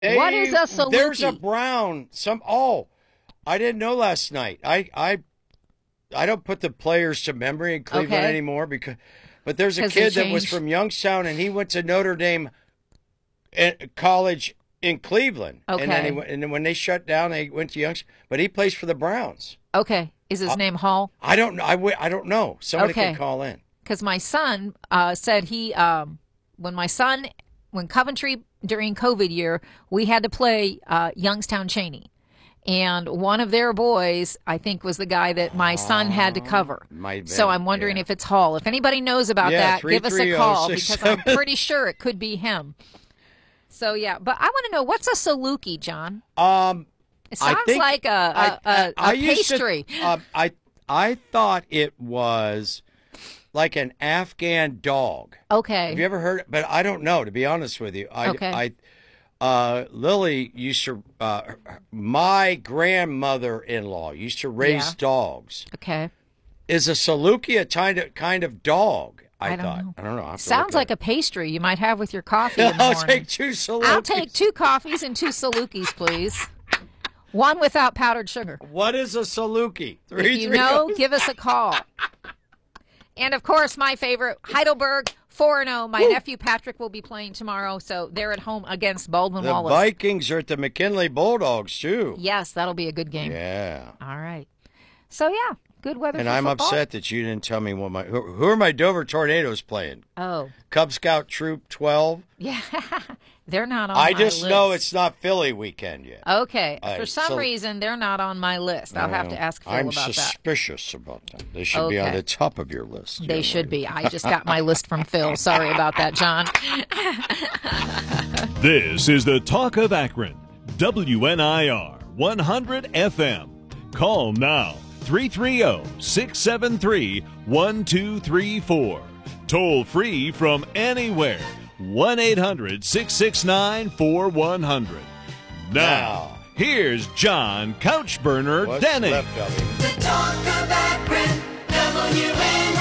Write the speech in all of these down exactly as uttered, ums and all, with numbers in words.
What is Hey, a there's a Saluki? Brown. Some oh, I didn't know last night. I I I don't put the players to memory in Cleveland Okay, anymore because, but there's a because they kid that was changed. from Youngstown and he went to Notre Dame eh, College in Cleveland, and then he Okay, went, and then when they shut down, they went to Youngstown. But he plays for the Browns. okay. Is his I, name Hall? I don't know. I, wi- I don't know. Somebody can Okay, call in. because my son uh, said he um, when my son when Coventry during COVID year we had to play uh, Youngstown Cheney, and one of their boys I think was the guy that my son had to Oh, cover. might have So been. I'm wondering Yeah. if it's Hall. If anybody knows about Yeah. that, Three give us a three zero call six because I'm seven. pretty sure it could be him. So yeah, but I want to know what's a Saluki, John? Um. It I sounds think like a I, a, I, a, a I used pastry. to. Um, I I thought it was like an Afghan dog. Have you Okay. ever heard? But I don't know. To be honest with you, I Okay. I uh, Lily used to. Uh, my grandmother-in-law used to Yeah. raise dogs. Okay. Is a Saluki a kind of kind of dog? I I don't thought. know. I don't know. I have to look Sounds like it a pastry you might have with your coffee up. in the I'll morning. take two Salukis. I'll take two coffees and two Salukis, please. One without powdered sugar. What is a Saluki? If you know, give us a call. And of course, my favorite, Heidelberg four and oh. My nephew Patrick will be playing tomorrow, so they're at home against Baldwin The Wallace. Vikings are at the McKinley Bulldogs too. Yes, that'll be a good game. Yeah. All right. So yeah, good weather And for I'm football. upset that you didn't tell me what my who, who are my Dover Tornadoes playing? Oh, Cub Scout Troop twelve. yeah. They're not on I my just list. know it's not Philly weekend yet. Okay. I- For some so- reason, they're not on my list. I'll have to ask Phil I'm about that. suspicious about that. They should be on Okay. the top of your list. They young should lady. be. I just got my list from Phil. Sorry about that, John. This is the Talk of Akron, W N I R one hundred F M. Call now, three three zero, six seven three, one two three four. Toll free from anywhere, one eight hundred, six six nine, four one zero zero. Now, Now. here's John Couchburner What's Denning. left of him? The talk of Akron, W N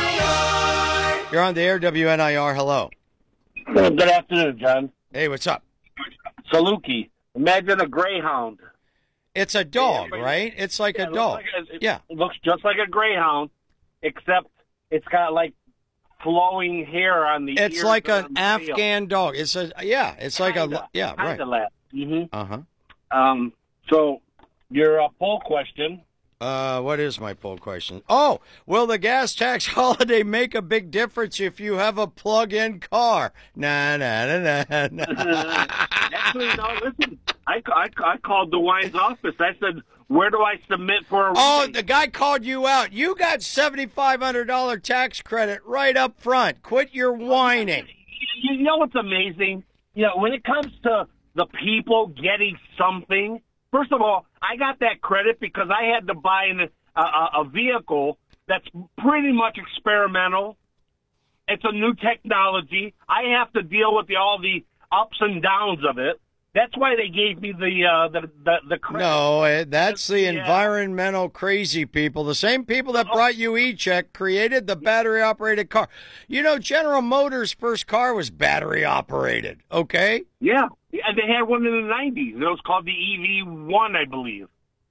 I R. You're on the air, W N I R. Hello. Well, good afternoon, John. Hey, what's up? Saluki. Imagine a greyhound. It's a dog, Yeah, but- right? It's like Yeah, a it looks dog. like a- it Yeah. looks just like a greyhound, except it's got like flowing hair on the It's ears like and an on the tail. Afghan dog. It's a yeah. It's like Kinda, a yeah. Right. kinda that. hmm Uh huh. Um. So your uh, poll question. Uh, what is my poll question? Oh, will the gas tax holiday make a big difference if you have a plug-in car? Nah, nah, nah, nah, nah. Actually, no. Listen, I, I, I called the Wines office. I said, "Where do I submit for a?" Oh, rebate?" the guy called you out. You got seventy-five hundred dollars tax credit right up front. Quit your whining. You you know what's amazing? You know, when it comes to the people getting something, first of all, I got that credit because I had to buy an, a, a a vehicle that's pretty much experimental. It's a new technology. I have to deal with the, all the ups and downs of it. That's why they gave me the uh, the, the the credit. No, eh, that's the Yeah. environmental crazy people. The same people that brought you e-check created the battery-operated car. You know, General Motors' first car was battery-operated, okay? Yeah, and they had one in the nineties. It was called the E V one, I believe.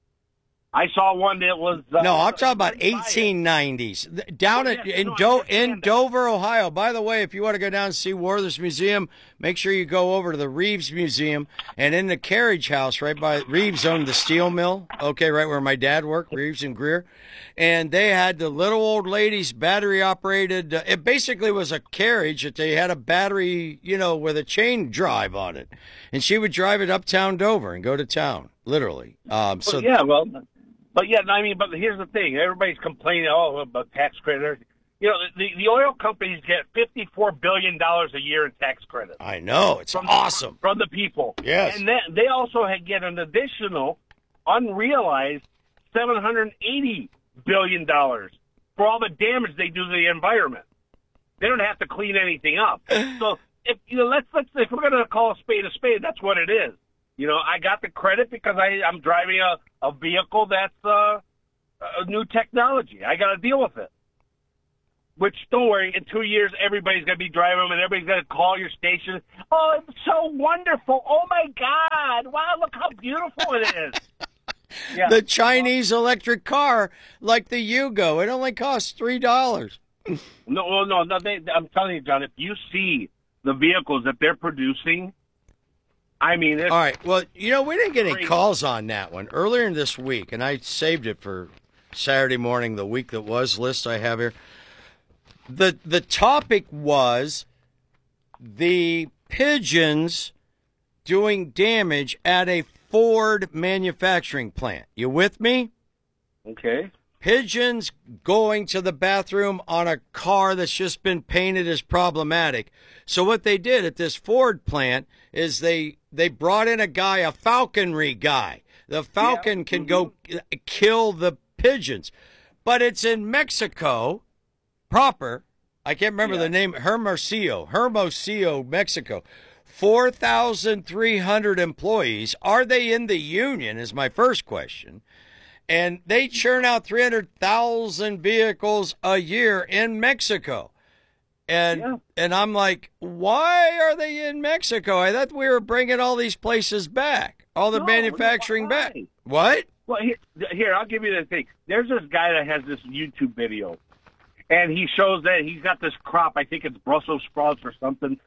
I saw one that was. Uh, No, I'm talking about buy it. eighteen nineties. Down Oh, at, yeah, in, no, I Do- understand in that. Dover, Ohio. By the way, if you want to go down and see Werther's Museum, make sure you go over to the Reeves Museum. And in the carriage house, right by Reeves owned the steel mill, okay, right where my dad worked, Reeves and Greer. And they had the little old ladies battery operated. Uh, it basically was a carriage that they had a battery, you know, with a chain drive on it. And she would drive it uptown Dover and go to town, literally. Um, so Well, yeah, well, but yeah, I mean, but here's the thing: everybody's complaining, oh, about tax credit. You know, the the oil companies get fifty-four billion dollars a year in tax credit I know, it's from awesome. from the people. Yes. and then they also had get an additional, unrealized, seven hundred eighty billion dollars for all the damage they do to the environment. They don't have to clean anything up. So if you know, let's let's if we're going to call a spade a spade, that's what it is. You know, I got the credit because I, I'm driving a, a vehicle that's uh, a new technology. I got to deal with it. which don't worry, in two years, everybody's going to be driving them and everybody's going to call your station. Oh, it's so wonderful. Oh, my God. Wow, look how beautiful it is. Yeah. The Chinese electric car, like the Yugo, it only costs three dollars. No, no, no. no they, I'm telling you, John, if you see the vehicles that they're producing, I mean, it's All right. Well, you know, we didn't get any crazy. calls on that one earlier in this week, and I saved it for Saturday morning, the week that was list I have here. The the topic was the pigeons doing damage at a Ford manufacturing plant. You with me? Okay. Pigeons going to the bathroom on a car that's just been painted as problematic. So what they did at this Ford plant is they they brought in a guy, a falconry guy. The falcon Yeah. can go kill the pigeons. But it's in Mexico proper. I can't remember Yeah. the name. Hermosillo, Hermosillo, Mexico. four thousand three hundred employees. Are they in the union is my first question. And they churn out three hundred thousand vehicles a year in Mexico. And Yeah. and I'm like, why are they in Mexico? I thought we were bringing all these places back, all the No, manufacturing why? back. What? Well, here, here, I'll give you the thing. There's this guy that has this YouTube video, and he shows that he's got this crop. I think it's Brussels sprouts or something.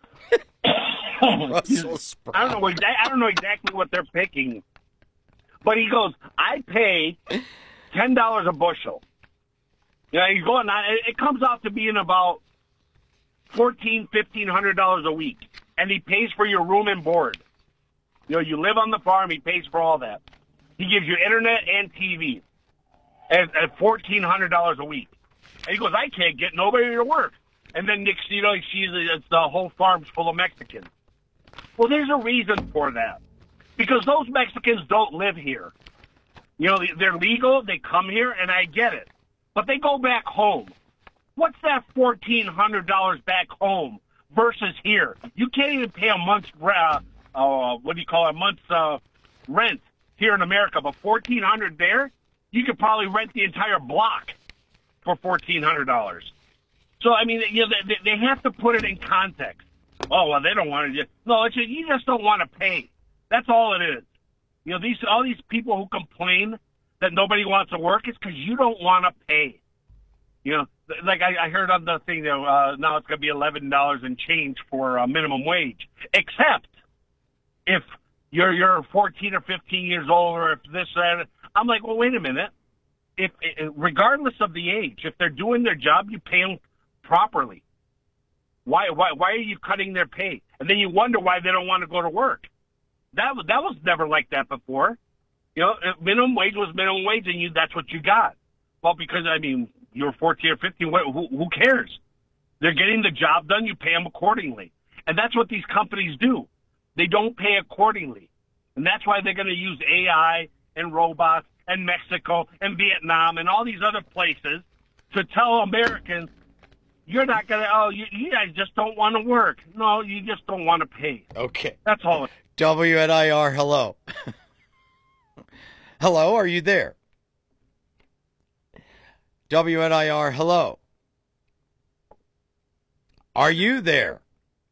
Brussels sprouts. I don't know. Exa- I don't know exactly what they're picking, but he goes, "I pay ten dollars a bushel." You know, he's going on. It, it comes out to being about fourteen, fifteen hundred dollars a week, and he pays for your room and board. You know, you live on the farm. He pays for all that. He gives you internet and T V at, at fourteen hundred dollars a week. And he goes, I can't get nobody to work. And then next, you know, she's it's the whole farm's full of Mexicans. Well, there's a reason for that, because those Mexicans don't live here. You know, they're legal. They come here, and I get it, but they go back home. What's that fourteen hundred dollars back home versus here? You can't even pay a month's uh, uh, what do you call it, a month's uh, rent here in America, but fourteen hundred there, you could probably rent the entire block for fourteen hundred dollars. So I mean, you know, they, they have to put it in context. Oh well, they don't want to. Just, no, it's just, you just don't want to pay. That's all it is. You know, these all these people who complain that nobody wants to work, it's because you don't want to pay. You know, like I, I heard on the thing that uh, now it's going to be eleven dollars and change for uh, minimum wage, except if you're you're fourteen or fifteen years old, or if this that. I'm like, well, wait a minute. If, if regardless of the age, if they're doing their job, you pay them properly. Why why why are you cutting their pay? And then you wonder why they don't want to go to work. That was that was never like that before. You know, minimum wage was minimum wage, and you that's what you got. Well, because I mean, you're fourteen or fifteen. Who, who cares? They're getting the job done. You pay them accordingly, and that's what these companies do. They don't pay accordingly, and that's why they're going to use A I and robots and Mexico and Vietnam and all these other places to tell Americans, you're not going to, oh, you, you guys just don't want to work. No, you just don't want to pay. Okay. That's all. W N I R, hello. Hello, are you there? W N I R, hello. Are you there?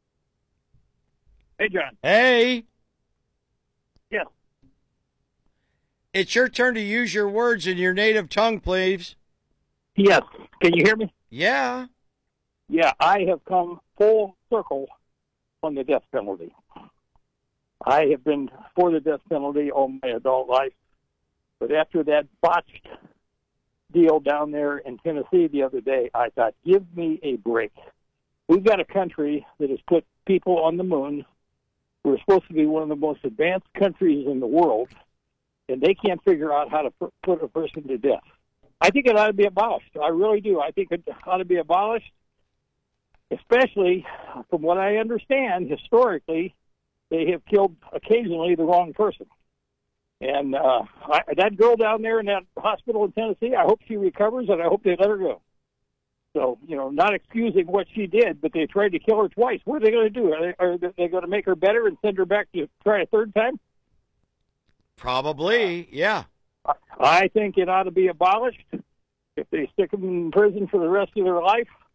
Hey, John. Hey. Yeah. It's your turn to use your words in your native tongue, please. Yes. Can you hear me? Yeah. Yeah, I have come full circle on the death penalty. I have been for the death penalty all my adult life, but after that botched deal down there in Tennessee the other day, I thought, give me a break. We've got a country that has put people on the moon. We're supposed to be one of the most advanced countries in the world, and they can't figure out how to put a person to death. I think it ought to be abolished. I really do. I think it ought to be abolished, especially from what I understand, historically, they have killed occasionally the wrong person. And uh, I, that girl down there in that hospital in Tennessee, I hope she recovers, and I hope they let her go. So, you know, not excusing what she did, but they tried to kill her twice. What are they going to do? Are they, are they going to make her better and send her back to try a third time? Probably, yeah. I think it ought to be abolished. If they stick them in prison for the rest of their life,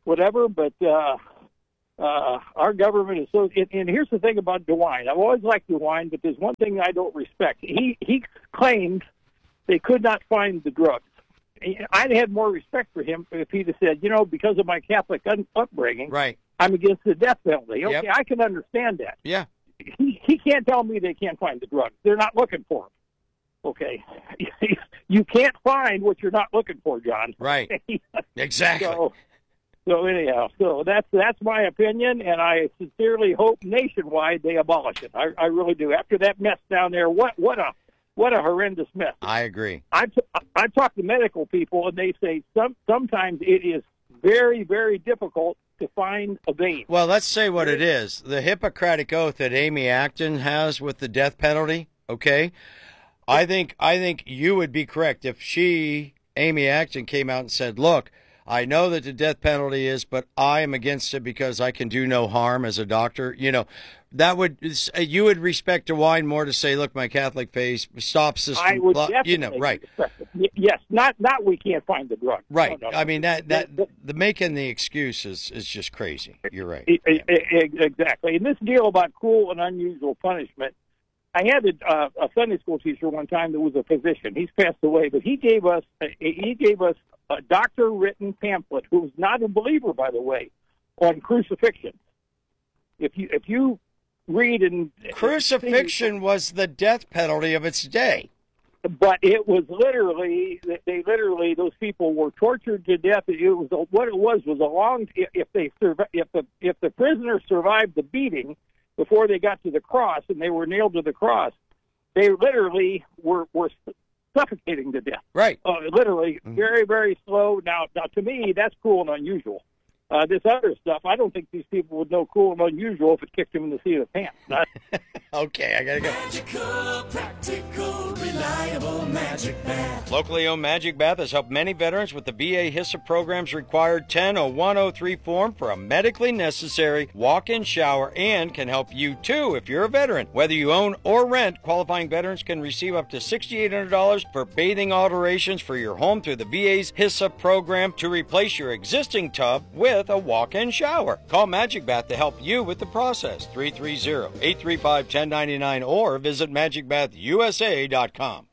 whatever. But uh, uh, our government is so. And, and here's the thing about DeWine. I've always liked DeWine, but there's one thing I don't respect. He he claimed they could not find the drugs. I'd had more respect for him if he'd have said, you know, because of my Catholic un- upbringing, Right. I'm against the death penalty. Okay, Yep. I can understand that. Yeah. He, he can't tell me they can't find the drugs. They're not looking for them. Okay. You can't find what you're not looking for, John. Right. Exactly. So, so anyhow, so that's that's my opinion, and I sincerely hope nationwide they abolish it. I, I really do. After that mess down there, what what a what a horrendous mess. I agree. I've t- I've talked to medical people, and they say some sometimes it is very very difficult to find a vein. Well, let's say what it is. The Hippocratic oath that Amy Acton has with the death penalty, okay? I think I think you would be correct if she, Amy Acton, came out and said, look, I know that the death penalty is, but I am against it because I can do no harm as a doctor. You know, that would, you would respect DeWine more to say, look, my Catholic faith stops this. I would blah, definitely you know, right. respect it. Y- Yes, not not we can't find the drug. Right. No, no, no. I mean, that, that The- the making the excuse is, is just crazy. You're right. E- e- e- Exactly. And this deal about cruel and unusual punishment, I had a, uh, a Sunday school teacher one time that was a physician. He's passed away, but he gave us he gave us a doctor-written pamphlet, who was not a believer, by the way, on crucifixion. If you if you read and Crucifixion was the death penalty of its day. but it was literally they literally those people were tortured to death. It was a, what it was was a long if they survi- if the if the prisoner survived the beating before they got to the cross and they were nailed to the cross, they literally were were suffocating to death. Right. Uh, literally, very very slow. Now, now to me, that's cruel and unusual. Uh, this other stuff, I don't think these people would know cool and unusual if it kicked them in the seat of the pants. Not- Okay, I gotta go. Magical, practical, reliable Magic Bath. Locally owned Magic Bath has helped many veterans with the V A HISA program's required ten oh one oh three form for a medically necessary walk-in shower, and can help you too if you're a veteran. Whether you own or rent, qualifying veterans can receive up to six thousand eight hundred dollars for bathing alterations for your home through the V A's HISA program to replace your existing tub with a walk-in shower. Call Magic Bath to help you with the process. three three zero, eight three five, one oh nine nine or visit magic bath u s a dot com.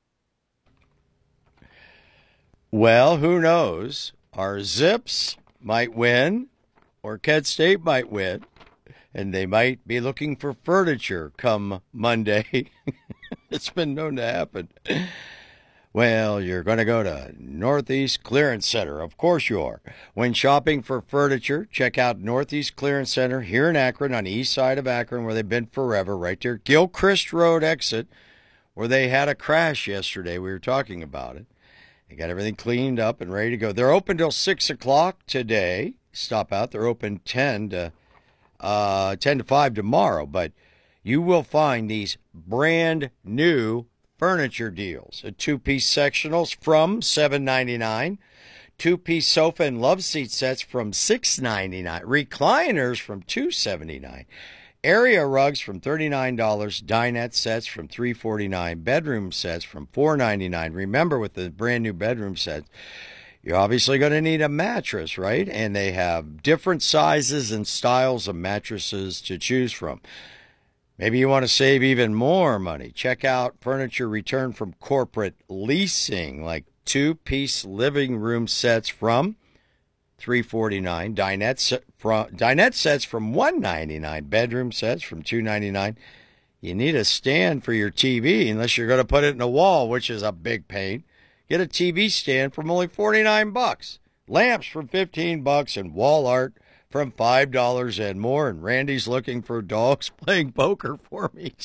Well, who knows? Our Zips might win, or Kent State might win, and they might be looking for furniture come Monday. It's been known to happen. Well, you're going to go to Northeast Clearance Center. Of course you are. When shopping for furniture, check out Northeast Clearance Center here in Akron, on the east side of Akron, where they've been forever, right there. Gilchrist Road exit, where they had a crash yesterday. We were talking about it. They got everything cleaned up and ready to go. They're open till six o'clock today. Stop out. They're open ten to uh, ten to five tomorrow. But you will find these brand new furniture deals. A two-piece sectionals from seven ninety-nine, two-piece sofa and love seat sets from six ninety-nine, recliners from two seventy-nine, area rugs from thirty-nine dollars, dinette sets from three forty-nine, bedroom sets from four ninety-nine. Remember, with the brand new bedroom sets, you're obviously going to need a mattress, right? And they have different sizes and styles of mattresses to choose from. Maybe you want to save even more money. Check out furniture returned from corporate leasing, like two-piece living room sets from three forty-nine, dinette set from dinette sets from one ninety-nine, bedroom sets from two ninety-nine. You need a stand for your T V unless you're going to put it in a wall, which is a big pain. Get a T V stand from only forty-nine bucks. Lamps from fifteen bucks, and wall art from five dollars and more. And Randy's looking for dogs playing poker for me.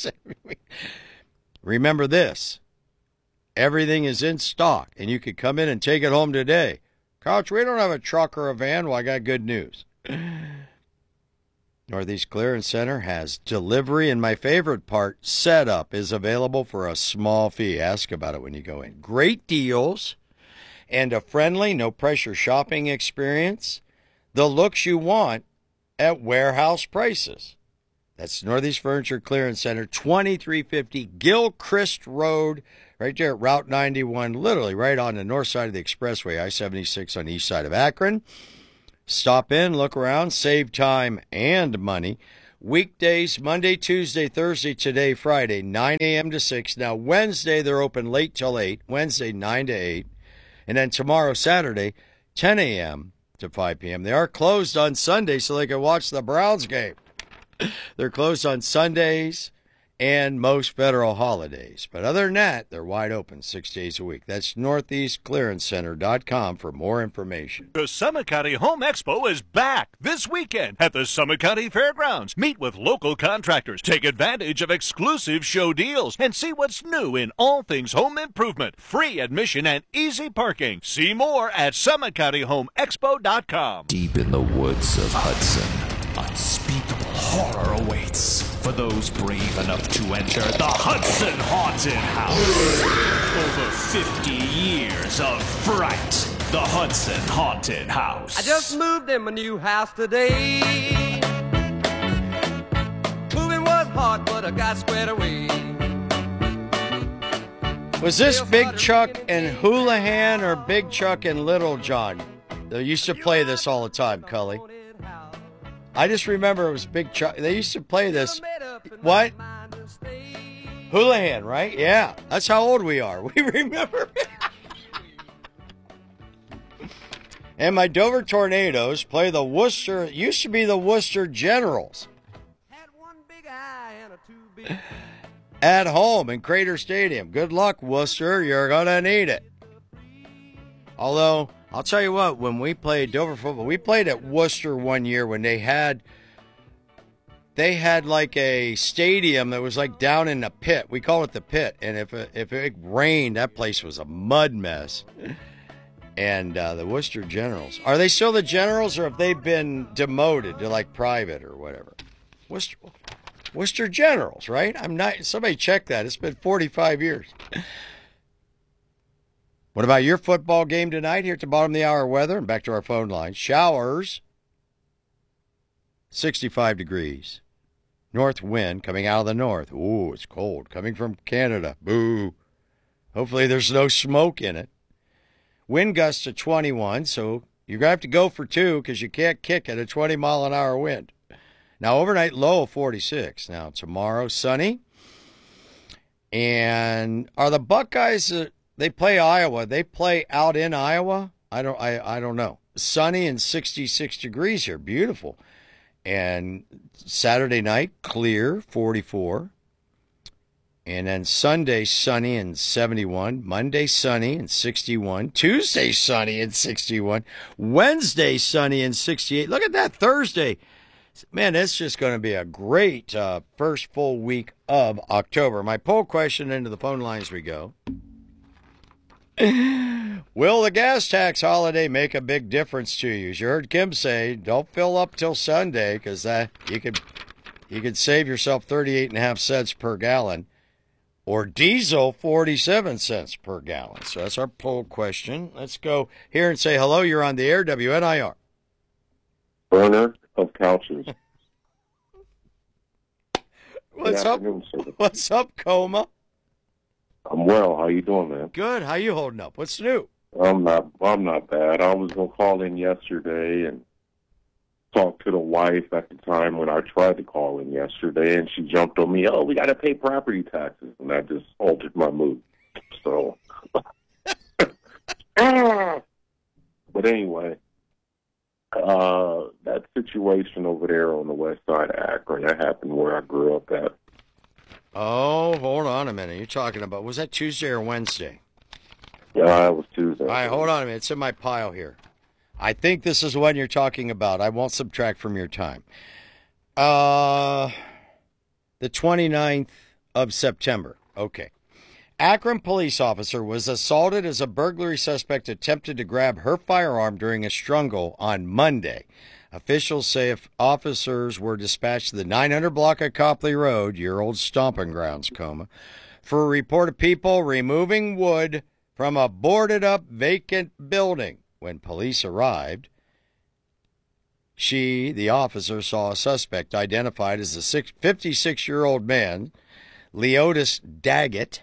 Remember this. Everything is in stock, and you could come in and take it home today. Couch, we don't have a truck or a van. Well, I got good news. Northeast Clearance Center has delivery, and my favorite part, setup, is available for a small fee. Ask about it when you go in. Great deals and a friendly, no-pressure shopping experience. The looks you want at warehouse prices. That's Northeast Furniture Clearance Center, twenty-three fifty Gilchrist Road, right there at Route ninety-one, literally right on the north side of the expressway, I seventy-six on the east side of Akron. Stop in, look around, save time and money. Weekdays, Monday, Tuesday, Thursday, today, Friday, nine a.m. to six. Now, Wednesday, they're open late till eight. Wednesday, nine to eight. And then tomorrow, Saturday, ten a.m. to five p.m. They are closed on Sunday so they can watch the Browns game. They're closed on Sundays and most federal holidays. But other than that, they're wide open six days a week. That's northeast clearance center dot com for more information. The Summit County Home Expo is back this weekend at the Summit County Fairgrounds. Meet with local contractors, take advantage of exclusive show deals, and see what's new in all things home improvement. Free admission and easy parking. See more at summit county home expo dot com. Deep in the woods of Hudson, unspeakable horror awaits for those brave enough to enter the Hudson Haunted House. Over fifty years of fright. The Hudson Haunted House. I just moved in my new house today. Moving was hard, but I got squared away. Was this Big Chuck and Houlihan or Big Chuck and Little John? They used to play this all the time, Cully. I just remember it was Big Chuck. They used to play this. What? Houlihan, right? Yeah. That's how old we are. We remember. And my Dover Tornadoes play the Worcester. It used to be the Worcester Generals. At home in Crater Stadium. Good luck, Worcester. You're going to need it. Although, I'll tell you what, when we played Dover football, we played at Worcester one year when they had, they had like a stadium that was like down in the pit. We call it the pit. And if it, if it rained, that place was a mud mess. And uh, the Worcester Generals. Are they still the Generals or have they been demoted to like private or whatever? Worcester, Worcester Generals, right? I'm not. Somebody check that. It's been forty-five years. What about your football game tonight? Here at the bottom of the hour weather. And back to our phone line. Showers. sixty-five degrees. North wind coming out of the north. Ooh, it's cold. Coming from Canada. Boo. Hopefully there's no smoke in it. Wind gusts to twenty-one, so you're going to have to go for two because you can't kick at a twenty mile an hour wind. Now, overnight low of forty-six. Now, tomorrow, sunny. And are the Buckeyes, uh, they play Iowa. They play out in Iowa? I don't I, I don't know. Sunny and sixty-six degrees here. Beautiful. And Saturday night, clear, forty-four. And then Sunday, sunny and seventy-one. Monday, sunny and sixty-one. Tuesday, sunny and sixty-one. Wednesday, sunny and sixty-eight. Look at that, Thursday. Man, it's just going to be a great uh, first full week of October. My poll question into the phone lines we go. Will the gas tax holiday make a big difference to you? As you heard Kim say, don't fill up till Sunday because uh, you could, you could save yourself thirty-eight and a half cents per gallon. Or diesel, forty-seven cents per gallon. So that's our poll question. Let's go here and say hello. You're on the air, W N I R. Burner of couches. What's up? What's up, Coma? I'm well. How you doing, man? Good. How you holding up? What's new? I'm not. I'm not bad. I was gonna call in yesterday and talk to the wife at the time when I tried to call in yesterday, and she jumped on me. Oh, we got to pay property taxes, and that just altered my mood. So, but anyway, uh, that situation over there on the west side of Akron, that happened where I grew up at. Oh, hold on a minute. You're talking about, was that Tuesday or Wednesday? Yeah, it was Tuesday. All right, hold on a minute. It's in my pile here. I think this is what you're talking about. I won't subtract from your time. Uh, the twenty-ninth of September. Okay. Akron police officer was assaulted as a burglary suspect attempted to grab her firearm during a struggle on Monday. Officials say if officers were dispatched to the nine hundred block of Copley Road, your old stomping grounds, Coma, for a report of people removing wood from a boarded-up vacant building. When police arrived, she, the officer, saw a suspect identified as a fifty-six-year-old man, Leotis Daggett,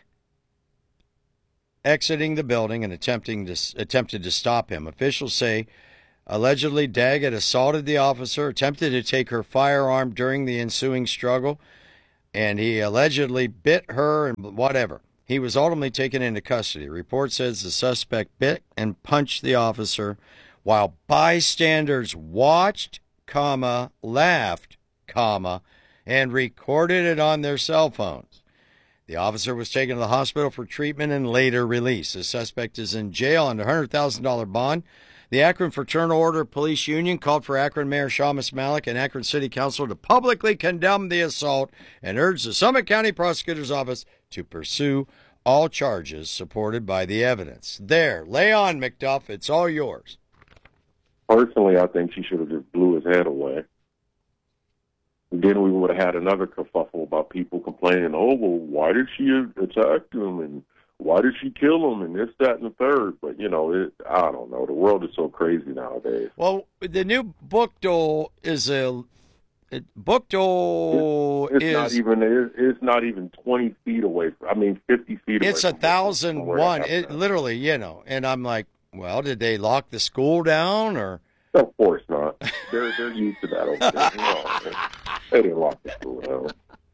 exiting the building and attempting to, attempted to stop him. Officials say Allegedly, Daggett assaulted the officer, attempted to take her firearm during the ensuing struggle, and he allegedly bit her and whatever. He was ultimately taken into custody. The report says the suspect bit and punched the officer while bystanders watched, comma, laughed, comma, and recorded it on their cell phones. The officer was taken to the hospital for treatment and later released. The suspect is in jail under a one hundred thousand dollars bond. The Akron Fraternal Order Police Union called for Akron Mayor Shamus Malik and Akron City Council to publicly condemn the assault and urged the Summit County Prosecutor's Office to pursue all charges supported by the evidence. There, lay on, McDuff. It's all yours. Personally, I think she should have just blew his head away. Then we would have had another kerfuffle about people complaining, oh, well, why did she attack him, and why did she kill him, and this, that, and the third. But, you know, it, I don't know. The world is so crazy nowadays. Well, the new Buchtel is a... It, Buchtel it's, it's is... Not even, it, it's not even twenty feet away. From, I mean, fifty feet away. It's a thousand one. It, literally, you know. And I'm like, well, did they lock the school down, or... Of course not. They're they're used to that over there. No, they didn't lock the school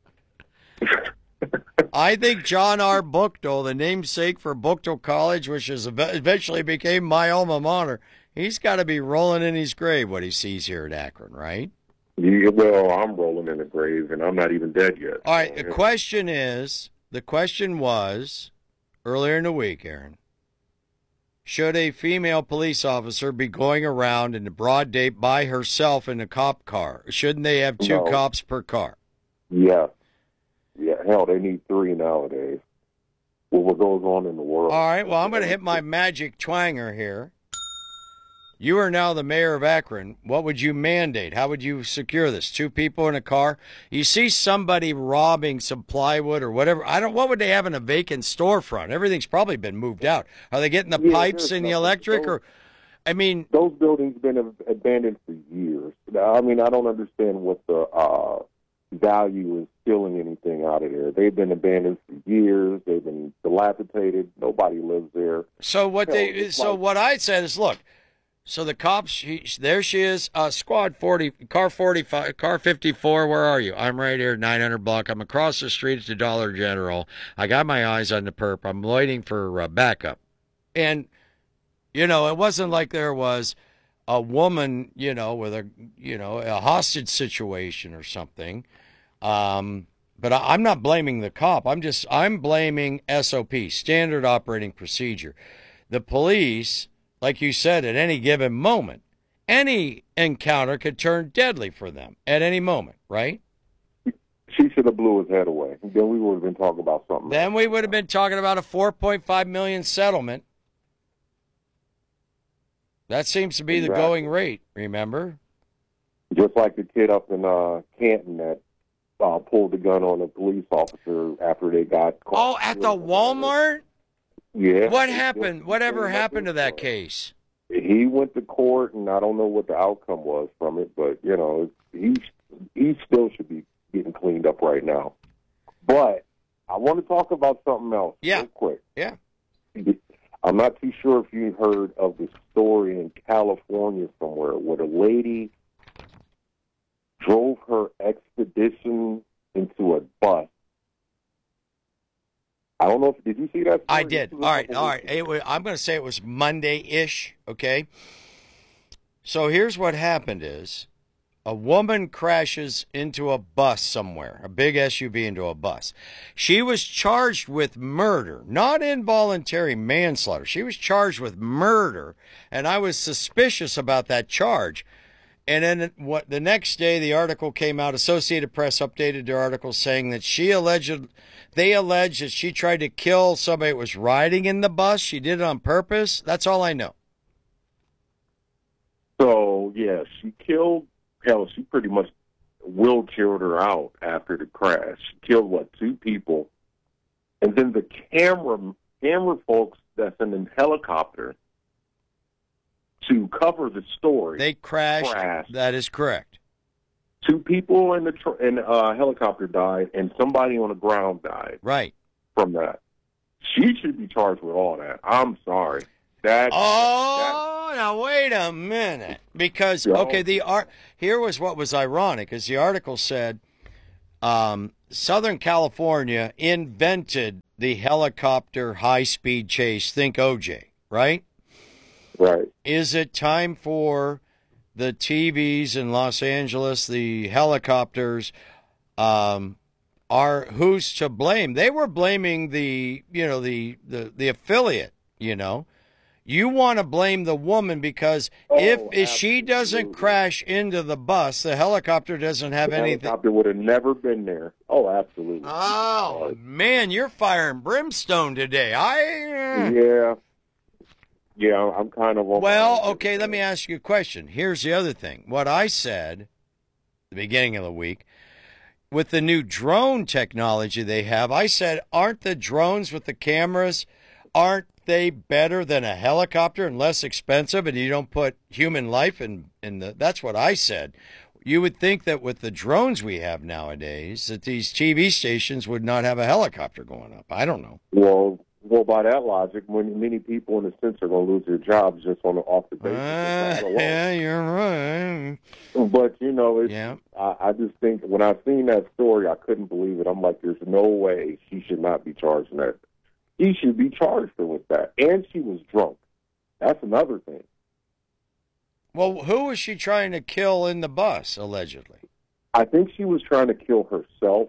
down. I think John R. Buchtel, the namesake for Buchtel College, which is eventually became my alma mater, he's got to be rolling in his grave what he sees here at Akron, right? Yeah, well, I'm rolling in the grave, and I'm not even dead yet. All right, so, the yeah. question is, the question was, earlier in the week, Aaron, should a female police officer be going around in the broad day by herself in a cop car? Shouldn't they have two No. cops per car? Yeah. Yeah, hell, they need three nowadays. Well, what goes on in the world. All right, well, I'm going to hit my magic twanger here. You are now the mayor of Akron. What would you mandate? How would you secure this? Two people in a car? You see somebody robbing some plywood or whatever. I don't. What would they have in a vacant storefront? Everything's probably been moved out. Are they getting the Yeah, pipes there's and the nothing. electric? Those- Or, I mean, Those buildings been ab- abandoned for years. I mean, I don't understand what the uh, value is stealing anything out of there. They've been abandoned for years. They've been dilapidated. Nobody lives there. so what Hell, they? it's So like- what I said is, look. So the cops, she, there she is, uh, squad forty, car forty-five, car fifty-four, where are you? I'm right here, nine hundred block. I'm across the street at the Dollar General. I got my eyes on the perp. I'm waiting for uh, backup. And, you know, it wasn't like there was a woman, you know, with a, you know, a hostage situation or something. Um, but I, I'm not blaming the cop. I'm just, I'm blaming S O P, standard operating procedure. The police... Like you said, at any given moment, any encounter could turn deadly for them at any moment, right? She should have blew his head away. Then we would have been talking about something. Then we would have been talking about a four point five million dollars settlement. That seems to be Exactly. the going rate, remember? Just like the kid up in uh, Canton that uh, pulled the gun on a police officer after they got Oh, caught. at the Walmart? Yeah. What It's happened? just- Whatever it's happened to that just- case? He went to court, and I don't know what the outcome was from it, but, you know, he, he still should be getting cleaned up right now. But I want to talk about something else Yeah. real quick. Yeah. I'm not too sure if you heard of the story in California somewhere where the lady drove her expedition into a bus. I don't know if, did you see that story? I did. This All was a right, couple all weeks right. It was, I'm going to say it was Monday-ish, okay? So here's what happened is a woman crashes into a bus somewhere, a big S U V into a bus. She was charged with murder, not involuntary manslaughter. She was charged with murder, and I was suspicious about that charge. And then what? The next day, the article came out. Associated Press updated their article saying that she alleged, they alleged that she tried to kill somebody that was riding in the bus. She did it on purpose. That's all I know. So, yeah, she killed, hell, she pretty much wheelchaired her out after the crash. She killed, what, two people. And then the camera, camera folks that's in the helicopter to cover the story. They crashed. crashed. That is correct. Two people in the tr- in uh, helicopter died, and somebody on the ground died Right. from that. She should be charged with all that. I'm sorry. That, Oh, now wait a minute. Because, Yeah. okay, the art here was what was ironic, is the article said um, Southern California invented the helicopter high-speed chase. Think O J, right? right. Is it time for the T Vs in Los Angeles, the helicopters, um, are who's to blame? They were blaming the, you know, the, the, the affiliate, you know. You want to blame the woman because if, Oh, if she doesn't absolutely. crash into the bus, the helicopter doesn't have The anything. helicopter would have never been there. Oh, absolutely. Oh, man, you're firing brimstone today. I. Yeah. Yeah, I'm kind of on Well, my- okay, let me ask you a question. Here's the other thing. What I said at the beginning of the week, with the new drone technology they have, I said, aren't the drones with the cameras, aren't they better than a helicopter and less expensive, and you don't put human life in, in the, that's what I said. You would think that with the drones we have nowadays, that these T V stations would not have a helicopter going up. I don't know. Well, well, by that logic, when many people in a sense are going to lose their jobs just on the off the basis. of Uh, that alone. yeah, you're right. But you know, it's, Yeah. I, I just think when I seen that story, I couldn't believe it. I'm like, there's no way she should not be charged in that. He should be charged her with that, and she was drunk. That's another thing. Well, who was she trying to kill in the bus, allegedly? I think she was trying to kill herself.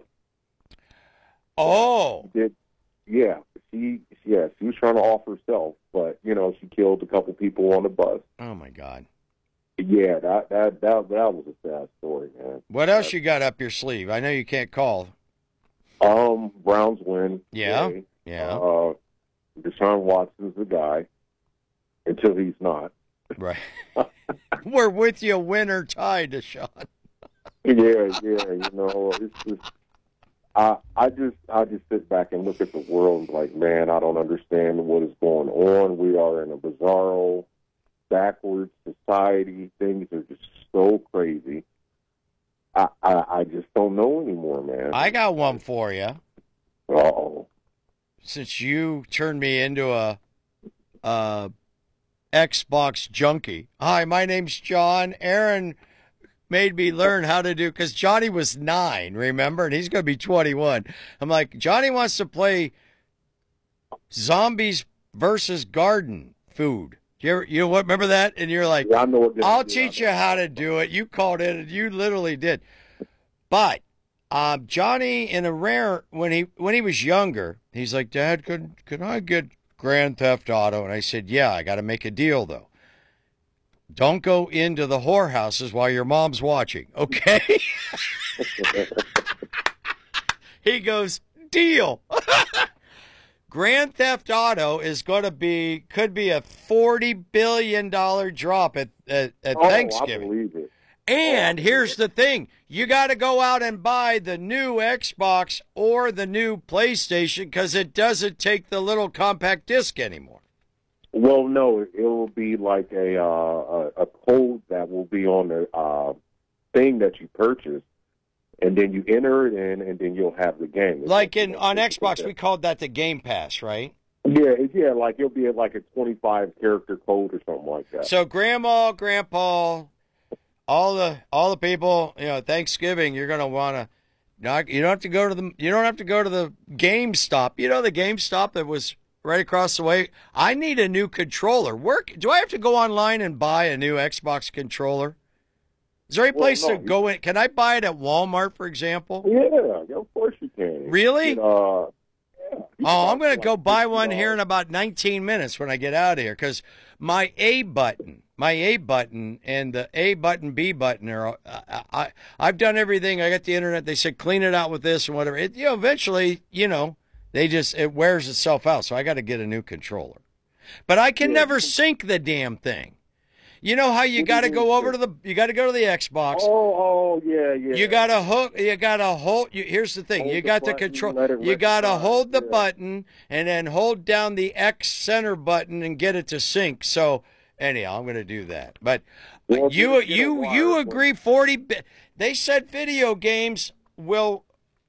Oh, Did yeah, she yeah, she was trying to off herself, but you know, she killed a couple people on the bus. oh my God. Yeah, that that that that was a sad story, man. What else you got up your sleeve? I know you can't call. Um, Browns win. Yeah, Yay. yeah. Uh, Deshaun Watson's the guy until he's not. Right. We're with you, win or tie, Deshaun. Yeah, yeah, you know, it's just I I just I just sit back and look at the world like, man, I don't understand what is going on. We are in a bizarro, backwards society. Things are just so crazy. I I, I just don't know anymore, man. I got one for you. Oh, Since you turned me into a, a Xbox junkie. Hi, my name's John. Aaron made me learn how to do, because Johnny was nine, remember? And he's going to be twenty-one. I'm like, Johnny wants to play Zombies versus Garden Food. You ever, you know what? Remember that? And you're like, yeah, I know what this I'll is. teach you how to do it. You called in, and you literally did. But um, Johnny, in a rare, when he when he was younger, he's like, Dad, could could I get Grand Theft Auto? And I said, yeah, I got to make a deal though. Don't go into the whorehouses while your mom's watching, okay? He goes, deal. Grand Theft Auto is going to be, could be a forty billion dollars drop at, at, at Oh, Thanksgiving. I believe it. And here's the thing. You got to go out and buy the new Xbox or the new PlayStation because it doesn't take the little compact disc anymore. Well, no, it will be like a uh, a, a code that will be on the uh, thing that you purchase, and then you enter it in, and then you'll have the game. Like in on Xbox, we called that the Game Pass, right? Yeah, it- yeah, like it'll be like a twenty-five character code or something like that. So grandma, grandpa, all the all the people, you know, Thanksgiving, you're gonna wanna not you don't have to go to the you don't have to go to the GameStop. You know the GameStop that was right across the way. I need a new controller. Work do I have to go online and buy a new Xbox controller? Is there any Well, place no, to go in? Can I buy it at Walmart, for example? Yeah, of course you can. Really? You know, uh, yeah, you Oh, can I'm going to buy go like buy fifty one here in dollars. about nineteen minutes when I get out of here because my A button, my A button and the A button, B button are, I, I, I've done everything. I got the internet. They said clean it out with this and whatever. It, you know, eventually, you know, they just, it wears itself out. So I got to get a new controller. But I can Yeah. never sync the damn thing. You know how you What do got to you go mean over to the, you got to go to the Xbox. Oh, oh, yeah, yeah. You got to hook. You got to hold. You, here's the thing. Hold you the got the button, control. let it You got to recognize, hold the yeah. button and then hold down the X center button and get it to sync. So anyhow, I'm going to do that. But Well, you if you get a you wire you one- agree forty. bi- They said video games will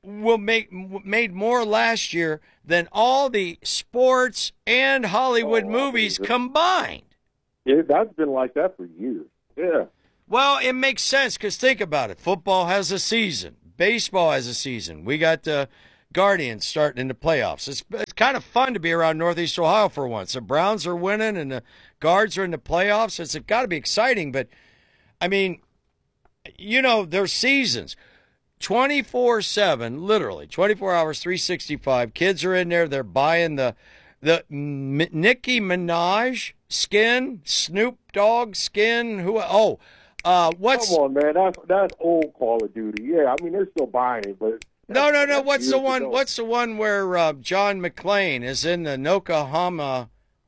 will make made more last year than all the sports and Hollywood Oh, movies Jesus. combined. Yeah, that's been like that for years. Yeah. Well, it makes sense because think about it. Football has a season. Baseball has a season. We got the Guardians starting in the playoffs. It's, it's kind of fun to be around Northeast Ohio for once. The Browns are winning and the Guards are in the playoffs. It's got to be exciting. But, I mean, you know, there's seasons. twenty-four seven, literally, twenty-four hours, three sixty-five. Kids are in there. They're buying the the M- Nicki Minaj skin, Snoop Dogg skin. Who? Oh, uh, what's? Come on, man. That's that's old Call of Duty. Yeah, I mean they're still buying it, but No, no, no. that's What's the years one? ago. What's the one where uh, John McClane is in the Yokohama,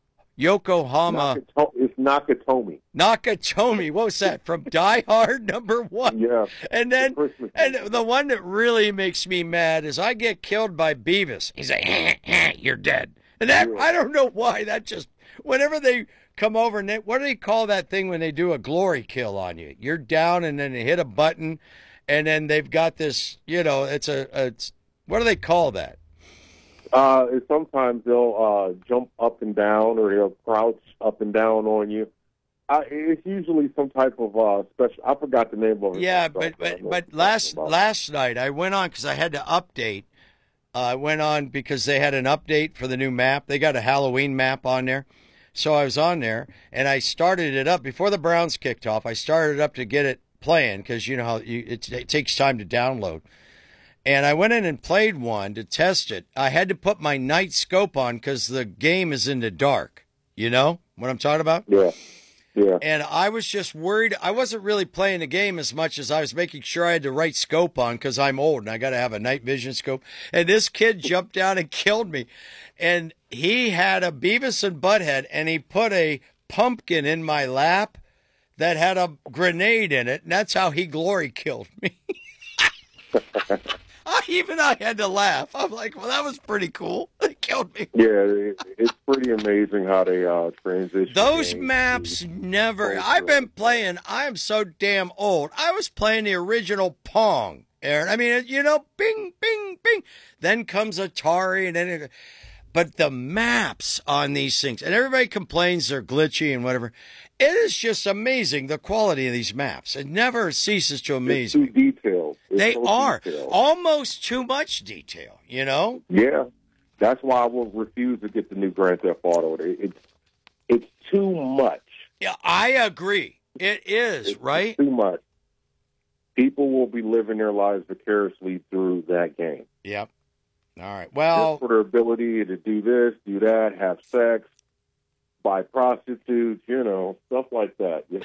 Yokohama, Nakato- it's Nakatomi. Nakatomi? What was that from Die Hard number one? Yeah. And then, The Christmas and movie. the one that really makes me mad is I get killed by Beavis. He's like, eh, eh, "You're dead," and that Yeah. I don't know why. That just whenever they come over and they, what do they call that thing when they do a glory kill on you? You're down and then they hit a button, and then they've got this. You know, it's a. It's what do they call that? Uh, and sometimes they'll uh, jump up and down, or they'll crouch up and down on you. Uh, it's usually some type of uh, special. I forgot the name of it. Yeah, myself. but I don't but, know but what you're last talking about. last night I went on because I had to update. Uh, I went on because they had an update for the new map. They got a Halloween map on there, so I was on there and I started it up before the Browns kicked off. I started it up to get it playing because you know how you, it, it takes time to download. And I went in and played one to test it. I had to put my night scope on because the game is in the dark. You know what I'm talking about? Yeah, yeah. And I was just worried. I wasn't really playing the game as much as I was making sure I had the right scope on because I'm old and I got to have a night vision scope. And this kid jumped down and killed me. And he had a Beavis and Butthead and he put a pumpkin in my lap that had a grenade in it. And that's how he glory killed me. I, even I had to laugh. I'm like, well, that was pretty cool. They killed me. Yeah, it, it's pretty amazing how they uh, transition. Those games maps to- never. I've been playing. I'm so damn old. I was playing the original Pong, Aaron. I mean, you know, bing, bing, bing. Then comes Atari, and then. It, but the maps on these things, and everybody complains they're glitchy and whatever. It is just amazing the quality of these maps. It never ceases to amaze It's too me. detailed. It's They so are detailed. almost too much detail. You know. Yeah, that's why I will refuse to get the new Grand Theft Auto. It, it's it's too much. Yeah, I agree. It is It's right. too much. People will be living their lives vicariously through that game. Yep. All right. Well. Just for their ability to do this, do that, have sex, buy prostitutes, you know, stuff like that. You,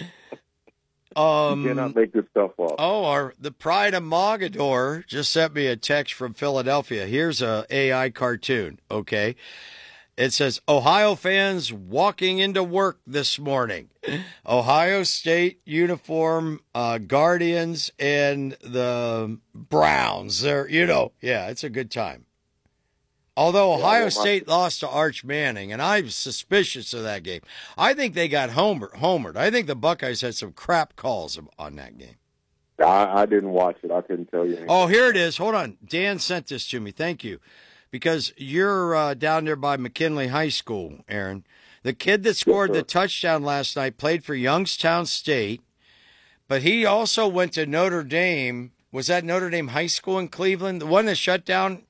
Um, you cannot make this stuff up. Oh, our, the Pride of Mogador just sent me a text from Philadelphia. Here's a A I cartoon, okay? It says, Ohio fans walking into work this morning. Ohio State uniform, uh, Guardians, and the Browns. They're, you know, yeah, it's a good time. Although Ohio well, my- State lost to Arch Manning, and I'm suspicious of that game. I think they got homer, homered. I think the Buckeyes had some crap calls on that game. I, I didn't watch it. I couldn't tell you anything. Oh, here it is. Hold on. Dan sent this to me. Thank you. Because you're uh, down there by McKinley High School, Aaron. The kid that scored sir. the touchdown last night played for Youngstown State, but he also went to Notre Dame. Was that Notre Dame High School in Cleveland? The one that shut down?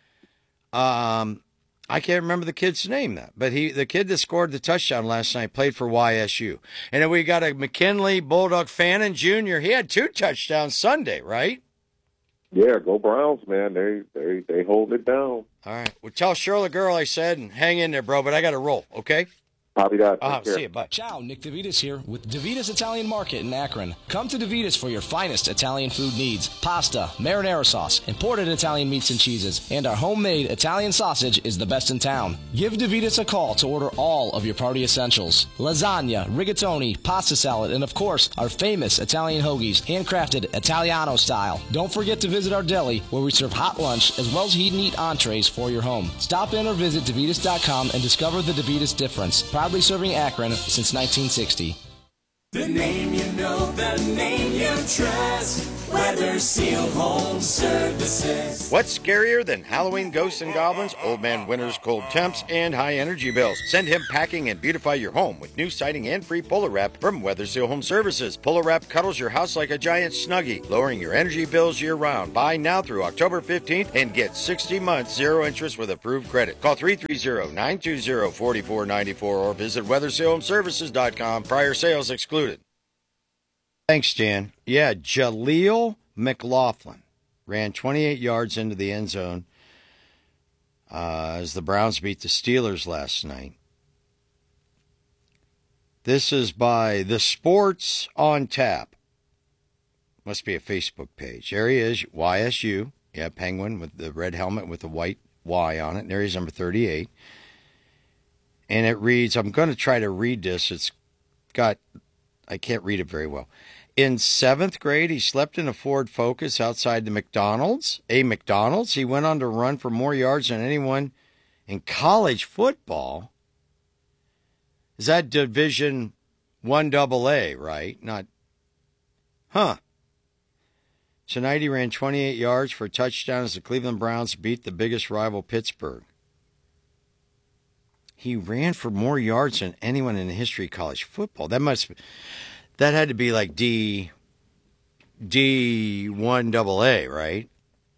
Um, I can't remember the kid's name, that, but he, the kid that scored the touchdown last night played for Y S U. And then we got a McKinley Bulldog Fannin Junior He had two touchdowns Sunday, right? Yeah, go Browns, man. They they they hold it down. All right. Well, tell Shirley girl I said, and hang in there, bro. But I got to roll. Okay. Copy that. Uh, Take care. see you. Bye. Ciao, Nick DeVitas here with DeVitas Italian Market in Akron. Come to DeVitas for your finest Italian food needs. Pasta, marinara sauce, imported Italian meats and cheeses, and our homemade Italian sausage is the best in town. Give DeVitas a call to order all of your party essentials. Lasagna, rigatoni, pasta salad, and of course, our famous Italian hoagies, handcrafted Italiano style. Don't forget to visit our deli where we serve hot lunch as well as heat and eat entrees for your home. Stop in or visit DeVitas dot com and discover the DeVitas difference. Proudly serving Akron since nineteen sixty. The name you know, the name you trust. Weather Seal Home Services. What's scarier than Halloween ghosts and goblins, old man winter's cold temps, and high energy bills? Send him packing and beautify your home with new siding and free Polar Wrap from Weather Seal Home Services. Polar Wrap cuddles your house like a giant Snuggie, lowering your energy bills year-round. Buy now through October fifteenth and get sixty months zero interest with approved credit. Call three three zero, nine two zero, four four nine four or visit weather seal home services dot com. Prior sales excluded. Thanks, Dan. Yeah, Jaleel McLaughlin ran twenty-eight yards into the end zone uh, as the Browns beat the Steelers last night. This is by The Sports on Tap. Must be a Facebook page. There he is, Y S U. Yeah, Penguin with the red helmet with the white Y on it. And there he's number thirty-eight. And it reads, I'm going to try to read this. It's got, I can't read it very well. In seventh grade, he slept in a Ford Focus outside the McDonald's. A McDonald's. He went on to run for more yards than anyone in college football. Is that Division One Double A, right? Not, huh? Tonight he ran twenty-eight yards for a touchdown as the Cleveland Browns beat the biggest rival, Pittsburgh. He ran for more yards than anyone in the history of college football. That must, that had to be like D, D one double A, right?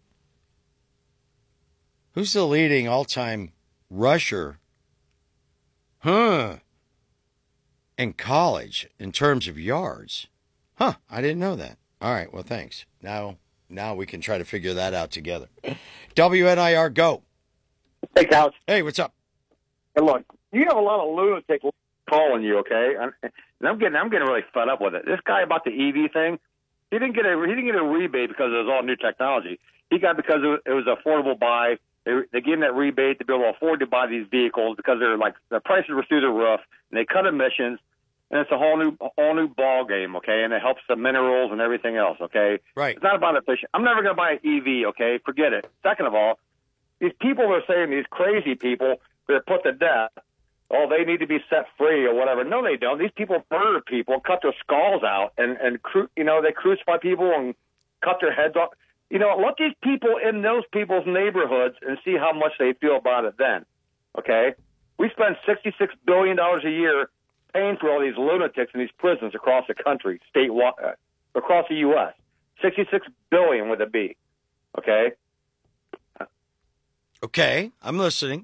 Who's the leading all-time rusher? Huh? In college, in terms of yards. Huh, I didn't know that. All right, well, thanks. Now, now we can try to figure that out together. W N I R, go. Hey, Couch. Hey, what's up? Hey, look, you have a lot of lunatics calling you, okay? I'm, and I'm getting, I'm getting really fed up with it. This guy about the E V thing, he didn't get a, he didn't get a rebate because it was all new technology. He got because it was, it was affordable buy. They, they gave him that rebate to be able to afford to buy these vehicles because they're like the prices were through the roof, and they cut emissions. And it's a whole new, whole new ball game, okay? And it helps the minerals and everything else, okay? Right. It's not about efficient. I'm never going to buy an E V, okay? Forget it. Second of all, these people are saying, these crazy people that are put to death, oh, they need to be set free or whatever. No, they don't. These people murder people, cut their skulls out, and, and cru- you know, they crucify people and cut their heads off. You know, let these people in those people's neighborhoods and see how much they feel about it then, okay? We spend sixty-six billion dollars a year paying for all these lunatics in these prisons across the country, state uh, across the U S sixty-six billion dollars with a B. Okay? Okay, I'm listening.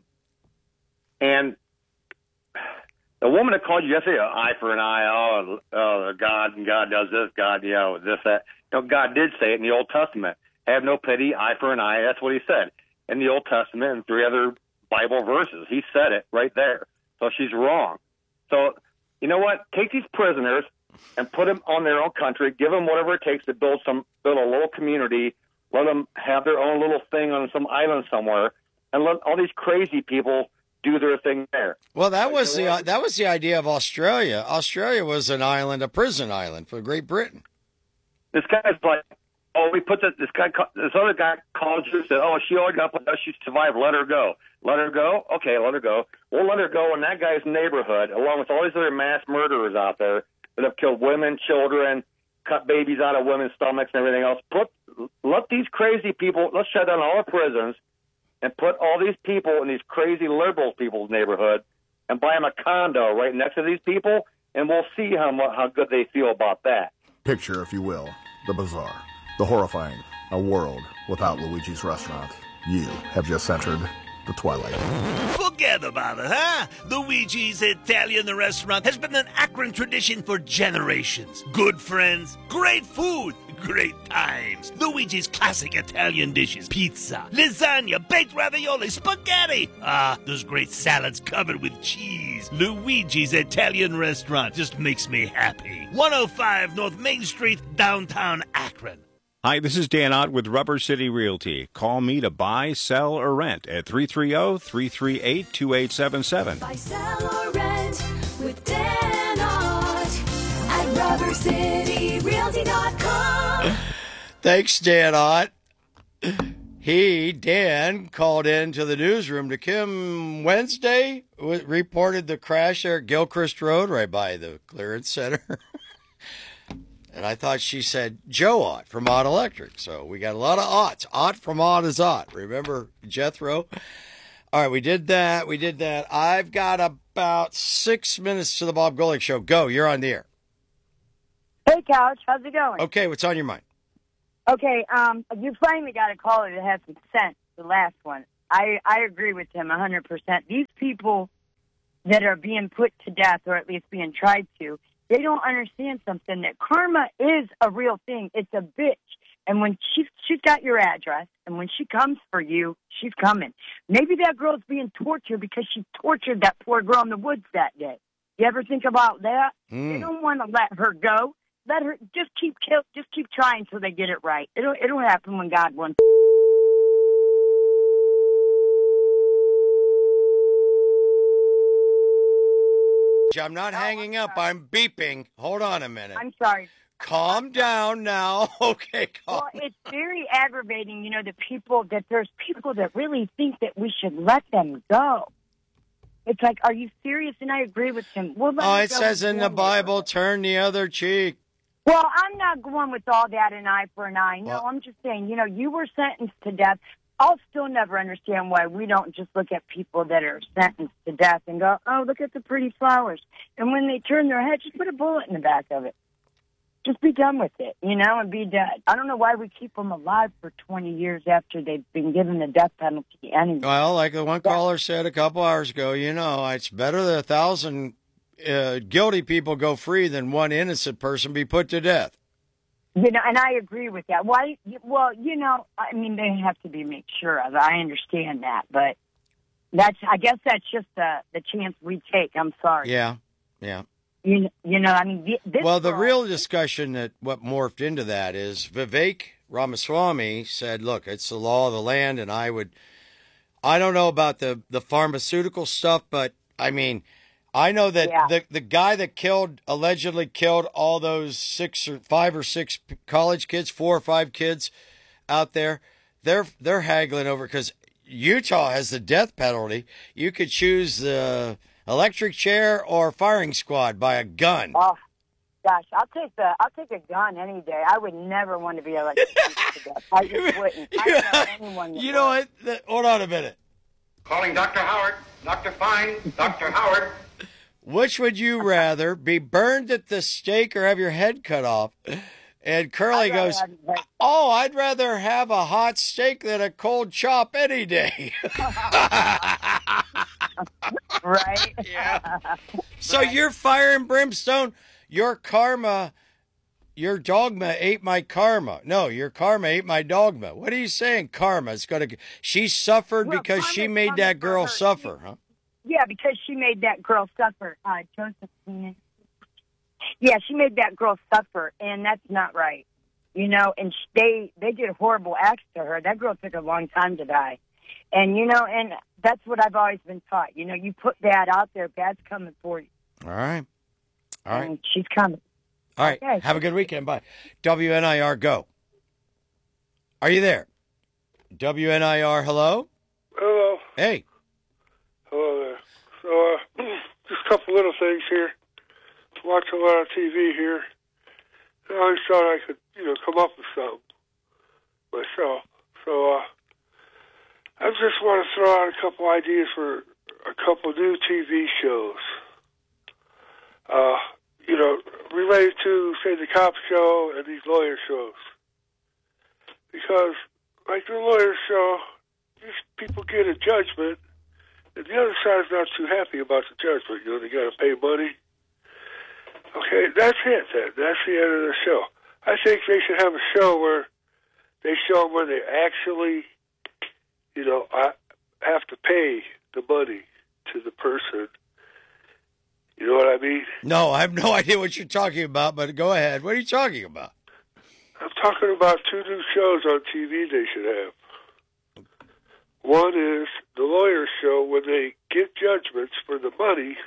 And the woman that called you yesterday, eye for an eye, oh, oh, God, and God does this, God, you know, this, that. You know, God did say it in the Old Testament. Have no pity, eye for an eye. That's what he said in the Old Testament and three other Bible verses. He said it right there. So she's wrong. So, you know what? Take these prisoners and put them on their own country. Give them whatever it takes to build some, build a little community. Let them have their own little thing on some island somewhere, and let all these crazy people do their thing there. Well, that was the uh, that was the idea of Australia. Australia was an island, a prison island for Great Britain. This guy's like, oh, we put this, this guy, this other guy called you and said, oh, she already got put, she survived. Let her go. Let her go? Okay, let her go. We'll let her go in that guy's neighborhood, along with all these other mass murderers out there that have killed women, children, cut babies out of women's stomachs and everything else. Put, let these crazy people, let's shut down all the prisons and put all these people in these crazy liberal people's neighborhood and buy them a condo right next to these people, and we'll see how how good they feel about that. Picture, if you will, the bizarre, the horrifying, a world without Luigi's Restaurant. You have just entered the twilight. Forget about it, huh? Luigi's Italian Restaurant has been an Akron tradition for generations. Good friends, great food, great times. Luigi's classic Italian dishes: pizza, lasagna, baked ravioli, spaghetti. Ah, those great salads covered with cheese. Luigi's Italian Restaurant just makes me happy. one oh five North Main Street, downtown Akron. Hi, this is Dan Ott with Rubber City Realty. Call me to buy, sell, or rent at three three zero, three three eight, two eight seven seven. Buy, sell, or rent with Dan Ott at rubber city realty dot com. Thanks, Dan Ott. He, Dan, called in to the newsroom to Kim Wednesday, reported the crash there at Gilchrist Road right by the clearance center. And I thought she said Joe Ott from Ott Electric. So we got a lot of Otts. Ott from Ott is Ott. Remember Jethro? All right, we did that. We did that. I've got about six minutes to the Bob Golick Show. Go. You're on the air. Hey, Couch. How's it going? Okay, what's on your mind? Okay, um, you finally got a caller that has some sense, the last one. I, I agree with him one hundred percent. These people that are being put to death, or at least being tried to, they don't understand something, that karma is a real thing. It's a bitch. And when she's, she's got your address, and when she comes for you, she's coming. Maybe that girl's being tortured because she tortured that poor girl in the woods that day. You ever think about that? Mm. They don't want to let her go. Let her just keep kill, just keep trying until they get it right. It'll it'll happen when God wants. I'm not oh, hanging I'm up. I'm beeping. Hold on a minute. I'm sorry. Calm down now. Okay, calm. Well, it's very aggravating, you know, that people that there's people that really think that we should let them go. It's like, are you serious? And I agree with him. We'll let oh, him it go says in the Bible, turn the other cheek. Well, I'm not going with all that an eye for an eye. No, well, I'm just saying, you know, you were sentenced to death. I'll still never understand why we don't just look at people that are sentenced to death and go, oh, look at the pretty flowers. And when they turn their head, just put a bullet in the back of it. Just be done with it, you know, and be dead. I don't know why we keep them alive for twenty years after they've been given the death penalty anyway. Well, like the one caller said a couple hours ago, you know, it's better that a thousand uh, guilty people go free than one innocent person be put to death. You know, and I agree with that. Why? Well, you know, I mean, they have to be made sure of. I understand that, but that's, I guess that's just the the chance we take. I'm sorry. Yeah, yeah. You, you know, I mean, this well, the girl, real discussion that what morphed into that is Vivek Ramaswamy said, look, it's the law of the land, and I would, I don't know about the, the pharmaceutical stuff, but, I mean, I know that yeah. the the guy that killed, allegedly killed all those six or five or six college kids, four or five kids out there, they're, they're haggling over, because Utah has the death penalty. You could choose the electric chair or firing squad by a gun. Oh, gosh, I'll take the I'll take a gun any day. I would never want to be electrocuted to death. I just wouldn't. I don't know anyone. You know what? The, hold on a minute. Calling Doctor Howard. Doctor Fine. Doctor Howard. Which would you rather, be burned at the stake or have your head cut off? And Curly goes, oh, I'd rather have a hot steak than a cold chop any day. Right? Yeah. So right. Your fire and brimstone, your karma, your dogma ate my karma. No, your karma ate my dogma. What are you saying? Karma's going to, she suffered well, because she made that girl suffer, huh? Yeah, because she made that girl suffer. Uh, Josephine. Yeah, she made that girl suffer, and that's not right. You know, and they they did horrible acts to her. That girl took a long time to die. And, you know, and that's what I've always been taught. You know, you put bad out there, bad's coming for you. All right. All right. And she's coming. All right. Okay. Have a good weekend. Bye. W N I R, go. Are you there? W N I R, hello? Hello. Hey. Hello there. So, uh, just a couple little things here. Watch a lot of T V here. I always thought I could, you know, come up with something myself. So, uh, I just want to throw out a couple ideas for a couple new T V shows. Uh, you know, related to, say, the cop show and these lawyer shows. Because, like the lawyer show, these people get a judgment, and the other side's not too happy about the judgment. You know, they got to pay money. Okay, that's it then. That's the end of the show. I think they should have a show where they show them where they actually, you know, have to pay the money to the person. You know what I mean? No, I have no idea what you're talking about, but go ahead. What are you talking about? I'm talking about two new shows on T V they should have. One is the lawyer show when they get judgments for the money.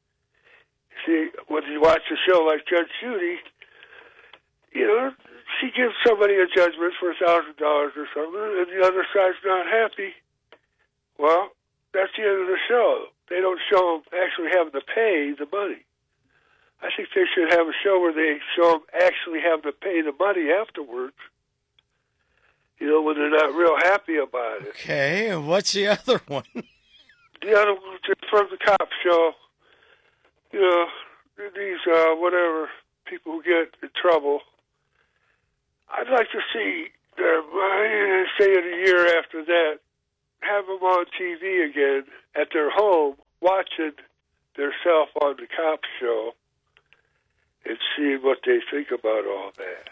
See, when you watch a show like Judge Judy, you know, she gives somebody a judgment for a thousand dollars or something, and the other side's not happy. Well, that's the end of the show. They don't show them actually having to pay the money. I think they should have a show where they show them actually have to pay the money afterwards. You know, when they're not real happy about it. Okay, and what's the other one? The other one was from the cop show. You know, these, uh, whatever, people who get in trouble. I'd like to see them, uh, say it a year after that, have them on T V again at their home, watching theirself on the cop show and seeing what they think about all that.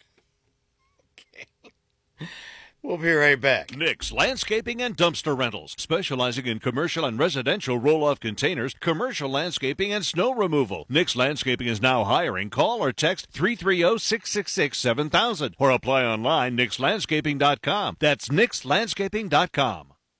We'll be right back. Nick's Landscaping and Dumpster Rentals, specializing in commercial and residential roll-off containers, commercial landscaping, and snow removal. Nick's Landscaping is now hiring. Call or text three three zero, six six six, seven thousand or apply online, nix landscaping dot com. That's nix landscaping dot com.